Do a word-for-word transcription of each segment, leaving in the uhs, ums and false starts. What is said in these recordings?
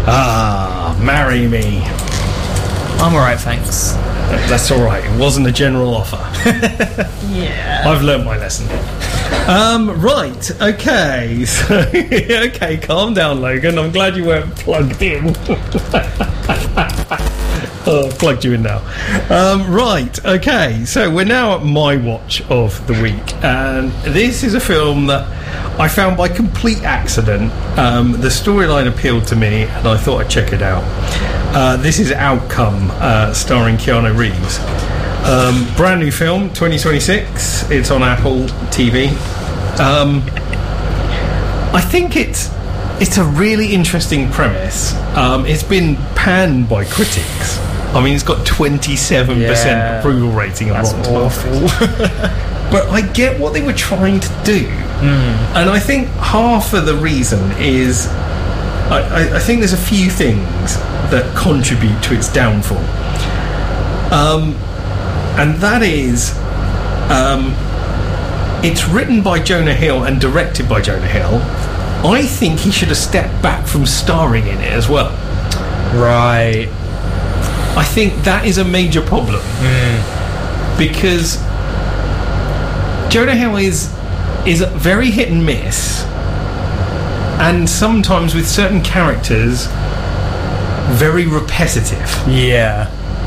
Ah, marry me. I'm alright, thanks. That's alright. It wasn't a general offer. Yeah. I've learnt my lesson. Um, right, okay. So, okay, calm down, Logan. I'm glad you weren't plugged in. Oh, I've plugged you in now. Um, right, okay. So we're now at my watch of the week. And this is a film that I found by complete accident. Um, the storyline appealed to me, and I thought I'd check it out. Uh, this is Outcome, uh, starring Keanu Reeves. Um, brand new film, twenty twenty-six. It's on Apple T V. Um, I think it's it's a really interesting premise. Um, it's been panned by critics. I mean, it's got twenty-seven percent Yeah. approval rating on That's Rotten Tomatoes. But I get what they were trying to do. Mm. And I think half of the reason is I, I, I think there's a few things that contribute to its downfall. Um, and that is um, it's written by Jonah Hill and directed by Jonah Hill. I think he should have stepped back from starring in it as well. Right. I think that is a major problem. Mm. Because Jonah Hill is is very hit and miss, and sometimes with certain characters very repetitive. Yeah.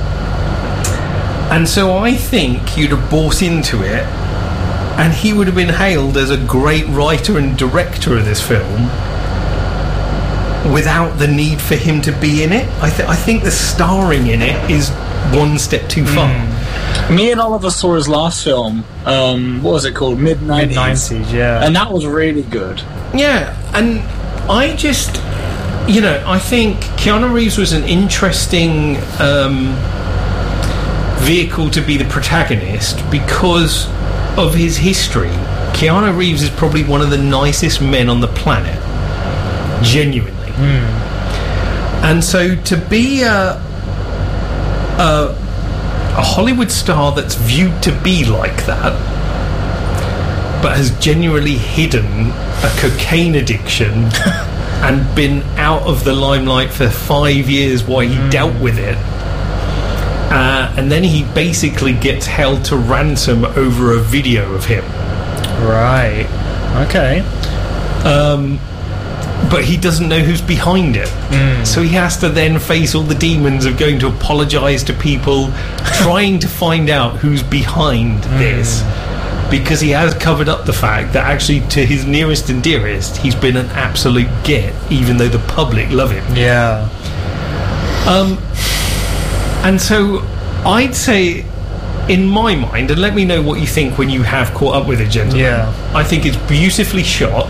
And so I think you'd have bought into it, and he would have been hailed as a great writer and director of this film without the need for him to be in it. I, th- I think the starring in it is one step too far. Mm. Me and Oliver saw his last film. Um, what was it called? Mid nineties. Mid nineties, yeah. And that was really good. Yeah, and I just, you know, I think Keanu Reeves was an interesting um, vehicle to be the protagonist because of his history. Keanu Reeves is probably one of the nicest men on the planet, genuinely. Mm. And so to be a, a a Hollywood star that's viewed to be like that, but has genuinely hidden a cocaine addiction and been out of the limelight for five years while he mm. dealt with it, uh, and then he basically gets held to ransom over a video of him. Right. Okay. Um, but he doesn't know who's behind it. Mm. So he has to then face all the demons of going to apologise to people, trying to find out who's behind mm. this, because he has covered up the fact that actually to his nearest and dearest he's been an absolute git, even though the public love him. Yeah. Um, and so I'd say, in my mind, and let me know what you think when you have caught up with it, gentlemen, yeah. I think it's beautifully shot,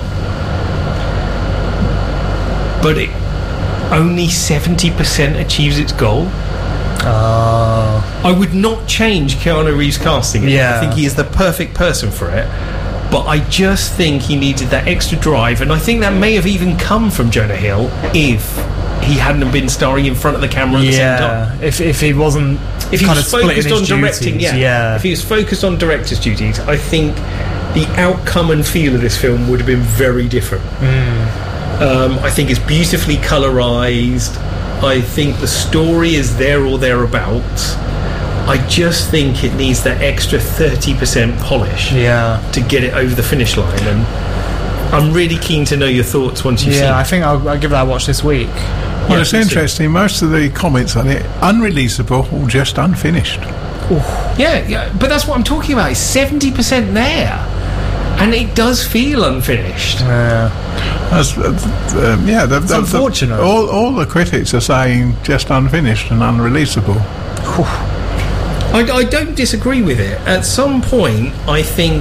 but it only seventy percent achieves its goal. Uh, I would not change Keanu Reeves' casting. Yeah. I think he is the perfect person for it, but I just think he needed that extra drive, and I think that may have even come from Jonah Hill if he hadn't been starring in front of the camera at the yeah. same time. If if he wasn't If he kind was of focused on his directing, duties, yeah. yeah. If he was focused on director's duties, I think the outcome and feel of this film would have been very different. Mm. Um, I think it's beautifully colorized. I think the story is there or thereabouts. I just think it needs that extra thirty percent polish Yeah. to get it over the finish line. And I'm really keen to know your thoughts once you've Yeah, seen I it. think I'll, I'll give that a watch this week. Well, Yeah, it's please do. interesting. Most of the comments on it, unreleasable or just unfinished. Yeah, yeah, but that's what I'm talking about. It's seventy percent there, and it does feel unfinished. Yeah. That's, uh, um, yeah, the, the, unfortunate. The, all, all the critics are saying just unfinished and unreleasable. I, I don't disagree with it. At some point, I think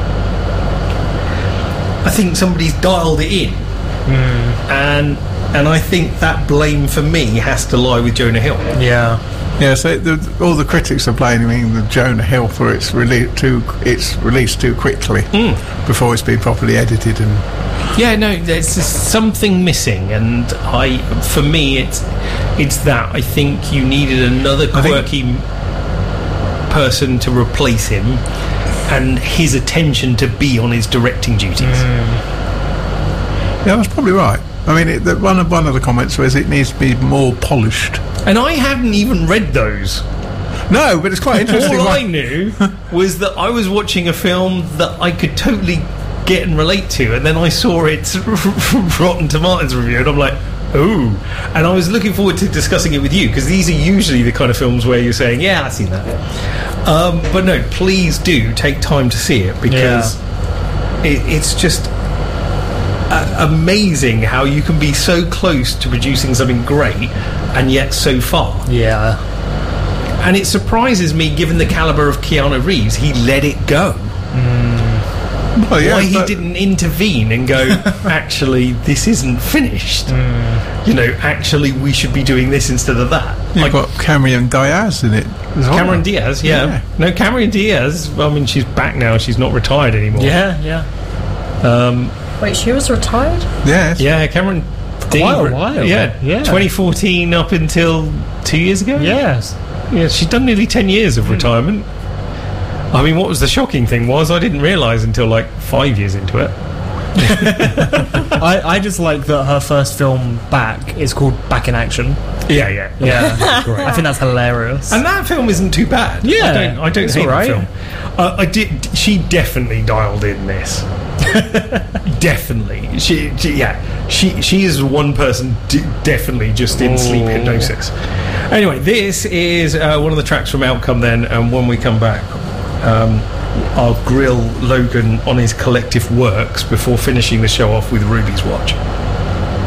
I think somebody's dialed it in, Mm. and and I think that blame for me has to lie with Jonah Hill. Yeah. Yeah, so the, all the critics are blaming the Jonah Hill for its release too its release too quickly Mm. before it's been properly edited and. Yeah, no, there's just something missing, and I, for me, it's it's that I think you needed another I think- quirky person to replace him, and his attention to be on his directing duties. Yeah, that's probably right. I mean, it, the, one of one of the comments was it needs to be more polished. And I hadn't even read those. No, but it's quite interesting. All why- I knew was that I was watching a film that I could totally get and relate to, and then I saw its Rotten Tomatoes review, and I'm like, ooh. And I was looking forward to discussing it with you, because these are usually the kind of films where you're saying, yeah, I've seen that. Um, but no, please do take time to see it, because it, it's just uh, amazing how you can be so close to producing something great and yet so far. Yeah. And it surprises me, given the caliber of Keanu Reeves, he let it go. Well, yeah, Why he but- didn't intervene and go, actually, this isn't finished. You know, actually, we should be doing this instead of that. You've Like got Cameron Diaz in it. as well. Cameron Diaz, yeah. Yeah. No, Cameron Diaz, I mean, she's back now. She's not retired anymore. Yeah, yeah. Um, Wait, she was retired? Yes. yeah, Cameron quite a while. Yeah, Yeah. twenty fourteen up until two years ago? Yes. Yeah, she's done nearly ten years of retirement. I mean, what was the shocking thing was I didn't realise until like five years into it. I, I just like that her first film back is called Back in Action. Yeah, yeah. Yeah. I think that's hilarious. And that film isn't too bad. Yeah, I don't, I don't it's hate alright. the film. Uh, I did. She definitely dialed in this. Definitely. She, she, yeah. She, she is one person d- definitely just in sleep hypnosis. Anyway, this is uh, one of the tracks from Outcome. Then, and when we come back, um, I'll grill Logan on his collective works before finishing the show off with Ruby's Watch.